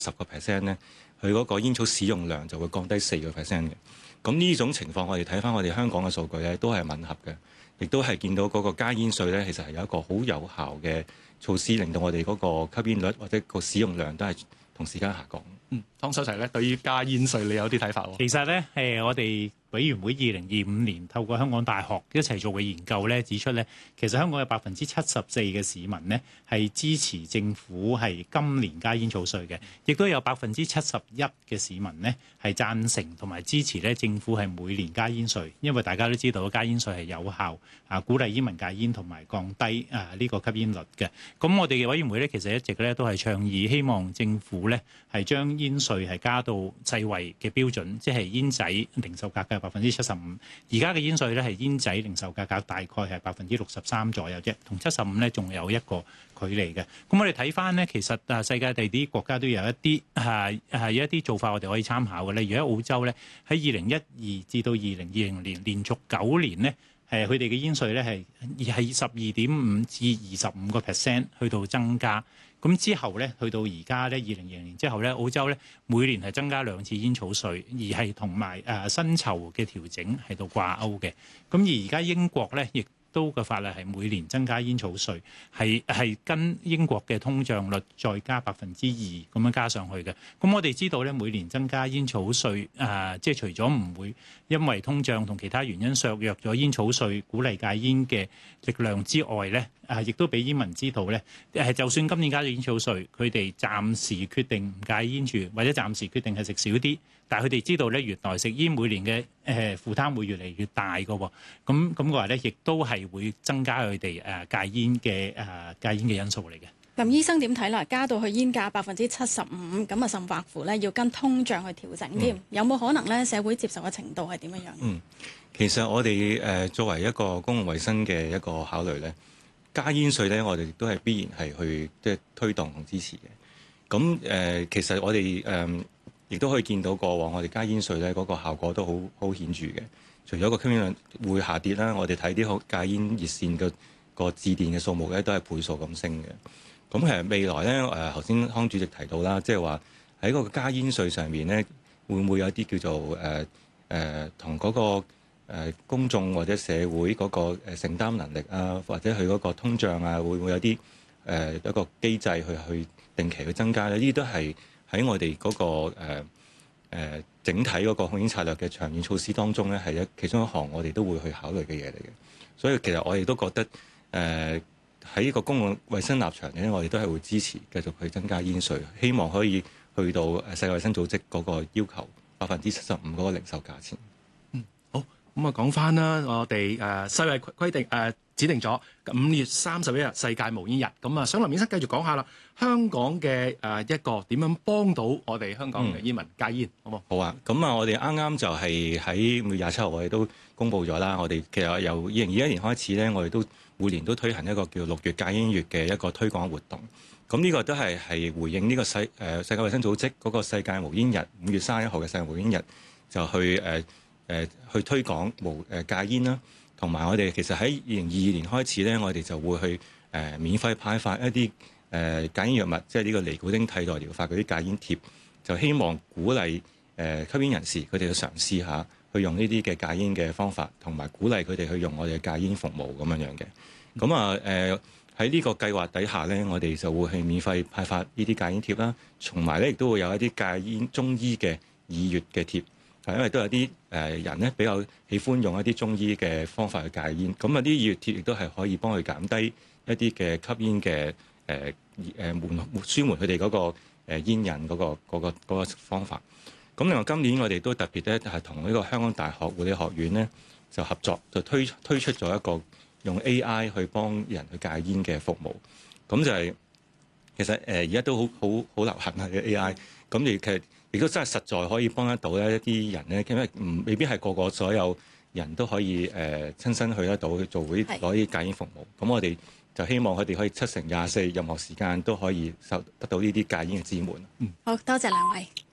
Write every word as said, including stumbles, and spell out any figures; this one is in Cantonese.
十個 percent 咧，佢嗰個煙草使用量就會降低四個 percent 嘅。咁呢種情況，我哋睇翻我哋香港嘅數據咧，都係吻合嘅，亦都係見到嗰個加煙稅咧，其實係有一個好有效嘅措施，令到我哋嗰個吸煙率或者個使用量都係同時間下降。 嗯，湯修齊咧，對於加煙稅你有啲睇法喎？ 其實咧，誒我哋委員會二零二五年透過香港大學一齊做嘅研究咧，指出咧，其實香港有百分之七十四嘅市民呢係支持政府係今年加煙草稅嘅，亦都有百分之七十一嘅市民呢係贊成同埋支持咧政府係每年加煙稅，因為大家都知道加煙稅係有效啊，鼓勵煙民戒煙同埋降低啊呢個吸煙率嘅。咁我哋嘅委員會咧，其實一直咧都係倡議，希望政府咧係將煙稅係加到世衛嘅標準，即係煙仔零售價格百分之七十五。而家嘅煙稅咧係煙仔零售價格大概係百分之六十三左右啫，同七十五咧仲有一個距離嘅。咁我哋睇翻呢，其實啊世界第啲國家都有一啲係係有一啲做法，我哋可以參考嘅。例如喺澳洲咧，喺二零一二至到二零二零年連續九年呢，誒佢哋嘅煙稅咧係係十二點五至二十五個 percent 去到增加。咁之後咧，去到而家咧，二零二零年之後咧，澳洲咧每年係增加兩次煙草稅，而係同埋誒薪酬嘅調整喺度掛鈎嘅。咁而而家英國咧，亦都嘅法例係每年增加煙草稅，係係跟英國嘅通脹率再加百分之二咁樣加上去嘅。咁我哋知道咧，每年增加煙草稅，誒、呃、即係除咗唔會因為通脹同其他原因削弱咗煙草稅鼓勵戒煙嘅力量之外咧，啊亦都俾煙民知道咧，誒就算今年加咗煙草稅，佢哋暫時決定唔戒煙住，或者暫時決定係食少啲。但係佢哋知道咧，原來食煙每年嘅誒負擔會越嚟越大嘅喎，咁咁嘅話咧，亦都係會增加佢哋誒戒煙嘅誒戒煙嘅因素嚟嘅。 咁醫生點睇啦？加到去煙價百分之七十五，咁啊甚或乎咧要跟通脹去調整添，嗯、有冇可能咧社會接受嘅程度係點樣樣？ 嗯，其實我哋誒作為一個公共衞生嘅一個考慮咧，加煙稅咧，我哋都係必然係去即係推動同支持嘅。咁誒、呃，其實我哋誒。呃亦都可以見到過往我哋加煙稅咧嗰個效果都好好顯著嘅。除咗個吸煙量會下跌啦，我哋睇啲戒煙熱線嘅個致電嘅數目咧都係倍數咁升嘅。咁其實未來咧誒，頭先湯主席提到啦，即係話喺個加煙稅上面咧，會唔會有啲叫做誒誒同嗰個誒、呃、公眾或者社會嗰個誒承擔能力啊，或者佢嗰個通脹啊，會唔會有啲誒、呃、一個機制去去定期去增加咧？呢啲都係喺我哋嗰、那個誒、呃呃、整體嗰個控煙策略嘅長遠措施當中咧，係一其中一項我哋都會去考慮嘅嘢嚟嘅。所以其實我哋都覺得誒喺呢個公共衛生立場咧，我哋都係會支持繼續去增加煙稅，希望可以去到誒世界衛生組織嗰個要求百分之七十五嗰個零售價錢。 嗯，好，咁啊講翻啦，我哋誒世衛規定誒。呃指定咗五月三十一日世界無煙日，咁啊，想林醫生繼續講下啦。香港嘅誒一個點樣幫到我哋香港嘅煙民戒煙，好冇？ 好啊，咁啊，我哋啱啱就係喺五月廿七號，我哋都公布咗啦。我哋其實由二零二一年開始咧，我哋都每年都推行一個叫六月戒煙月嘅一個推廣活動。咁呢個都係係回應呢個世誒世界衛生組織嗰個世界無煙日，五月三十一號嘅世界無煙日，就去誒誒、呃、去推廣無誒戒煙啦。同埋我哋其實喺二零二二年開始咧，我哋就會去誒、呃、免費派發一啲誒、呃、戒煙藥物，即係呢個尼古丁替代療法嗰啲戒煙貼，就希望鼓勵誒、呃、吸煙人士佢哋去嘗試下去用呢啲嘅戒煙嘅方法，同埋鼓勵佢哋去用我哋嘅戒煙服務咁樣樣嘅。咁啊誒喺呢個計劃底下咧，我哋就會去免費派發呢啲戒煙貼啦，同埋咧亦都會有一啲戒煙中醫嘅二月嘅貼。係，因為都有啲誒人咧比較喜歡用一啲中醫嘅方法去戒煙，咁啊啲二月貼亦都係可以幫佢減低一啲嘅吸煙嘅誒誒緩舒緩佢哋嗰個誒煙癮嗰個嗰個嗰個方法。咁另外今年我哋都特別咧係同呢個香港大學護理學院咧就合作，就推推出咗一個用 A I 去幫人去戒煙嘅服務。咁就係、是、其實誒而家都好好好流行啊嘅 A I， 咁你其實。亦都真係實在可以幫得到咧一啲人咧，因為唔未必係個個所有人都可以誒、呃、親身去得到去做嗰啲攞啲戒煙服務。咁我哋就希望佢哋可以七乘廿四任何時間都可以受得到呢啲戒煙嘅支援。 嗯，好多謝兩位。